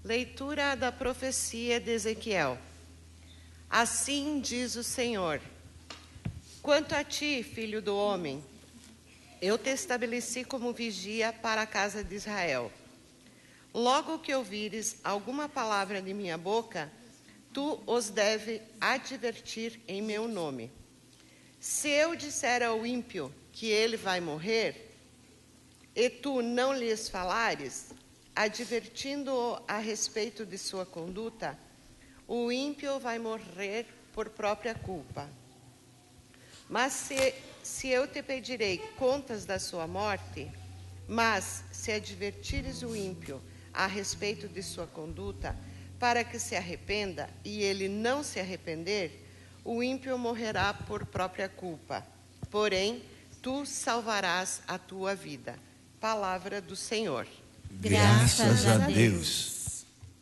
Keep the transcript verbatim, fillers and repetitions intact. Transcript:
Leitura da profecia de Ezequiel. Assim diz o Senhor: quanto a ti, filho do homem, eu te estabeleci como vigia para a casa de Israel. Logo que ouvires alguma palavra de minha boca, tu os deve advertir em meu nome. Se eu disser ao ímpio que ele vai morrer, e tu não lhes falares, advertindo-o a respeito de sua conduta, o ímpio vai morrer por própria culpa. Mas se, se eu te pedirei contas da sua morte, mas se advertires o ímpio a respeito de sua conduta, para que se arrependa, e ele não se arrepender, o ímpio morrerá por própria culpa. Porém, tu salvarás a tua vida. Palavra do Senhor. Graças a Deus.